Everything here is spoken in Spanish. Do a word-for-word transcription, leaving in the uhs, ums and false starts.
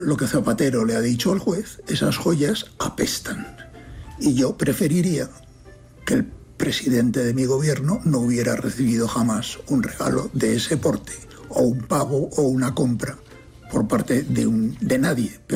Lo que Zapatero le ha dicho al juez, esas joyas apestan. Y yo preferiría que el presidente de mi gobierno no hubiera recibido jamás un regalo de ese porte, o un pago o una compra por parte de, un, de nadie.